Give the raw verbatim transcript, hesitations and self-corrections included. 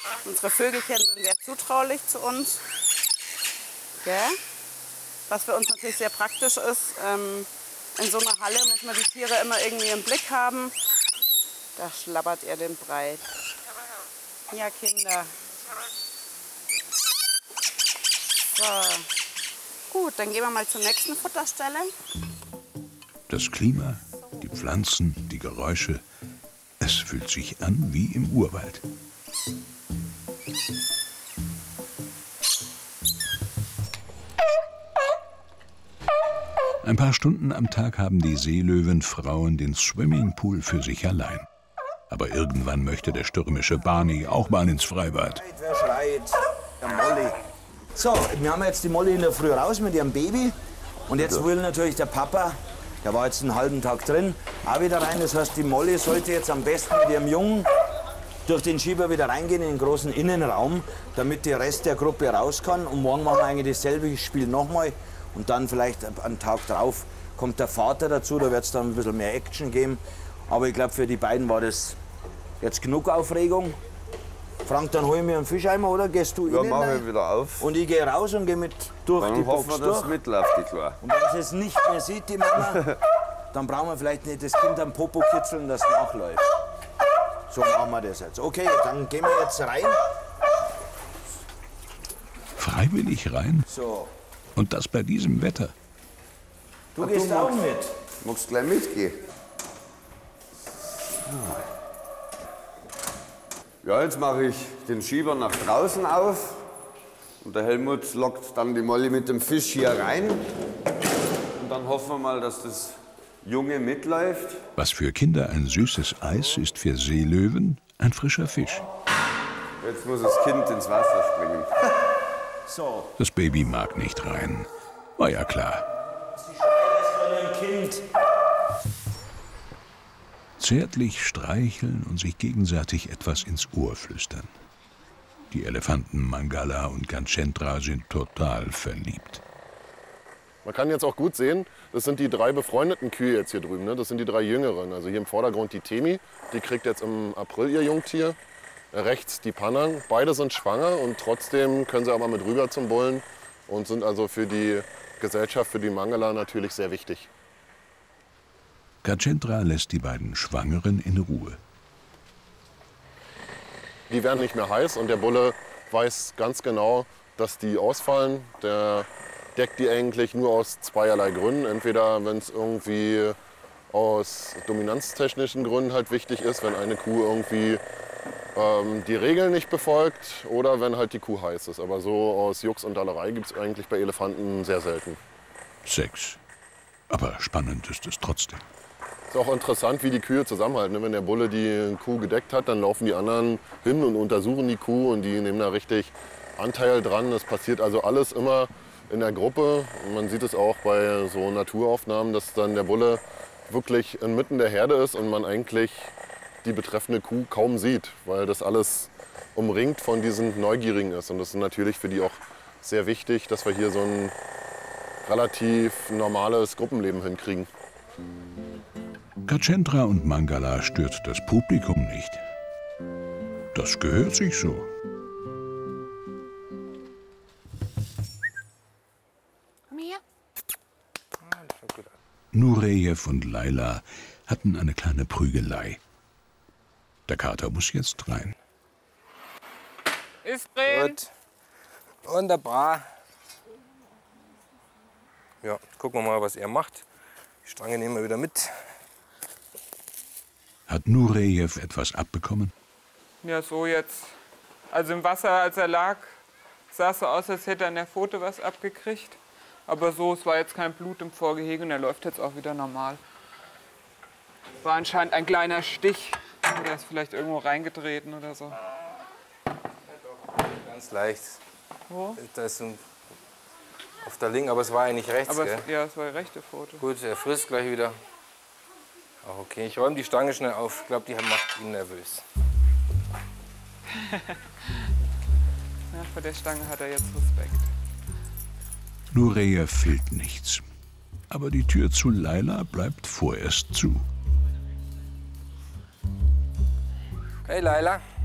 Unsere Vögelchen sind sehr zutraulich zu uns. Gell? Was für uns natürlich sehr praktisch ist. Ähm, in so einer Halle muss man die Tiere immer irgendwie im Blick haben. Da schlabbert er den Brei. Ja, Kinder. So. Gut, dann gehen wir mal zur nächsten Futterstelle. Das Klima, die Pflanzen, die Geräusche. Es fühlt sich an wie im Urwald. Ein paar Stunden am Tag haben die Seelöwenfrauen den Swimmingpool für sich allein. Aber irgendwann möchte der stürmische Barney auch mal ins Freibad. Wer schreit? Der Molly. So, wir haben jetzt die Molly in der Früh raus mit ihrem Baby. Und jetzt will natürlich der Papa, der war jetzt einen halben Tag drin, auch wieder rein. Das heißt, die Molly sollte jetzt am besten mit ihrem Jungen durch den Schieber wieder reingehen in den großen Innenraum, damit der Rest der Gruppe raus kann. Und morgen machen wir eigentlich dasselbe Spiel nochmal. Und dann vielleicht einen Tag drauf kommt der Vater dazu, da wird es dann ein bisschen mehr Action geben. Aber ich glaube, für die beiden war das jetzt genug Aufregung. Frank, dann hol ich mir einen Fischeimer, oder gehst du Ja, innen mach rein? ich wieder auf. Und ich gehe raus und gehe mit durch Dann die hoffen Box wir, dass durch. es mitläuft, die Klar. Und wenn sie es nicht mehr sieht, die Mama, dann brauchen wir vielleicht nicht das Kind am Popo kitzeln, das nachläuft. So machen wir das jetzt. Okay, dann gehen wir jetzt rein. Freiwillig rein? So. Und das bei diesem Wetter? Du Ach, gehst du auch mit. Magst du gleich mitgehen? Ja, jetzt mache ich den Schieber nach draußen auf. Und der Helmut lockt dann die Molly mit dem Fisch hier rein. Und dann hoffen wir mal, dass das Junge mitläuft. Was für Kinder ein süßes Eis ist für Seelöwen ein frischer Fisch. Jetzt muss das Kind ins Wasser springen. So. Das Baby mag nicht rein. War ja klar. Kind. Zärtlich streicheln und sich gegenseitig etwas ins Ohr flüstern. Die Elefanten Mangala und Ganchentra sind total verliebt. Man kann jetzt auch gut sehen, das sind die drei befreundeten Kühe jetzt hier drüben. Ne? Das sind die drei jüngeren. Also hier im Vordergrund die Temi, die kriegt jetzt im April ihr Jungtier. Rechts die Panang, beide sind schwanger und trotzdem können sie aber mit rüber zum Bullen und sind also für die Gesellschaft, für die Mangala natürlich sehr wichtig. Ganchentra lässt die beiden Schwangeren in Ruhe. Die werden nicht mehr heiß und der Bulle weiß ganz genau, dass die ausfallen. Der deckt die eigentlich nur aus zweierlei Gründen. Entweder wenn es irgendwie aus dominanztechnischen Gründen halt wichtig ist, wenn eine Kuh irgendwie ähm, die Regeln nicht befolgt oder wenn halt die Kuh heiß ist. Aber so aus Jux und Dallerei gibt es eigentlich bei Elefanten sehr selten. Sex. Aber spannend ist es trotzdem. Es ist auch interessant, wie die Kühe zusammenhalten. Wenn der Bulle die Kuh gedeckt hat, dann laufen die anderen hin und untersuchen die Kuh und die nehmen da richtig Anteil dran. Das passiert also alles immer in der Gruppe. Und man sieht es auch bei so Naturaufnahmen, dass dann der Bulle wirklich inmitten der Herde ist und man eigentlich die betreffende Kuh kaum sieht, weil das alles umringt von diesen Neugierigen ist. Und das ist natürlich für die auch sehr wichtig, dass wir hier so ein relativ normales Gruppenleben hinkriegen. Ganchentra und Mangala stört das Publikum nicht. Das gehört sich so. Komm her. Nureyew und Laila hatten eine kleine Prügelei. Der Kater muss jetzt rein. Ist drin. Gut. Wunderbar. Ja, gucken wir mal, was er macht. Die Stange nehmen wir wieder mit. Hat Nureyew etwas abbekommen? Ja, so jetzt. Also im Wasser, als er lag, sah es so aus, als hätte er an der Pfote was abgekriegt. Aber so, es war jetzt kein Blut im Vorgehege und er läuft jetzt auch wieder normal. War anscheinend ein kleiner Stich. Oder ist vielleicht irgendwo reingetreten oder so. Ganz leicht. Wo? Da ist ein auf der linken, aber es war eigentlich rechts, Aber gell? es, ja, es war die rechte Pfote. Gut, er frisst gleich wieder. Ach, okay, ich räume die Stange schnell auf. Ich glaube, die macht ihn nervös. Ja, vor der Stange hat er jetzt Respekt. Nureyew fehlt nichts. Aber die Tür zu Laila bleibt vorerst zu. Hey, Laila.